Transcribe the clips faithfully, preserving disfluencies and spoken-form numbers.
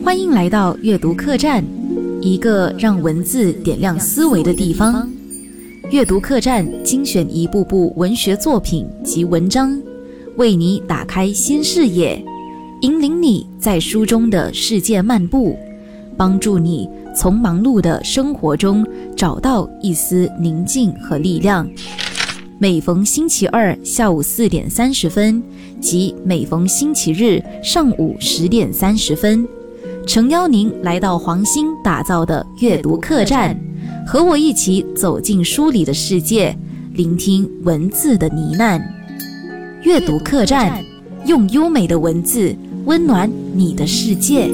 欢迎来到阅读客栈，一个让文字点亮思维的地方。阅读客栈精选一部部文学作品及文章，为你打开新视野，引领你在书中的世界漫步，帮助你从忙碌的生活中找到一丝宁静和力量。每逢星期二下午四点三十分及每逢星期日上午十点三十分，诚邀您来到黄鑫打造的阅读客栈，和我一起走进书里的世界，聆听文字的呢喃。阅读客栈，用优美的文字温暖你的世界。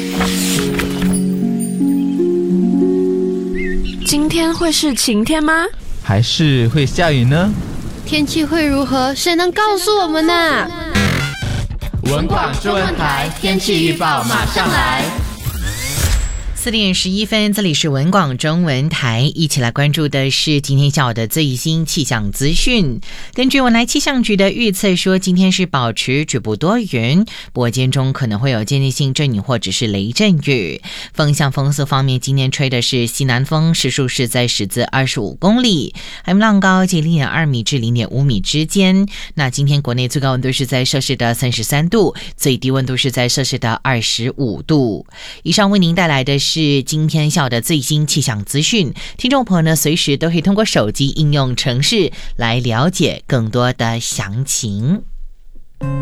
今天会是晴天吗？ 还是会下雨呢？ 天气会如何？谁能告诉我们呢？ 文广中文台天气预报马上来。 四点十一分，这里是文广中文台，一起来关注的是今天下午的最新气象资讯。根据文莱气象局的预测说，今天是保持局部多云，不过间中可能会有间歇性阵雨或者是雷阵雨。风向风速方面，今天吹的是西南风，时速是在十至二十五公里，海面浪高介零点二米至零点五米之间。那今天国内最高温度是在摄氏的三十三度，最低温度是在摄氏的二十五度。以上为您带来的是是今天下午的最新气象资讯，听众朋友呢，随时都可以通过手机应用程式来了解更多的详情。